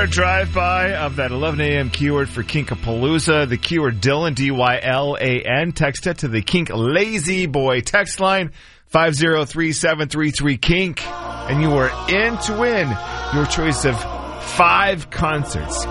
our drive-by of that 11 a.m. keyword for Kinkapalooza. The keyword Dylan, D-Y-L-A-N. Text it to the Kink Lazy Boy text line, 503-733-KINK. And you are in to win your choice of 5 concerts.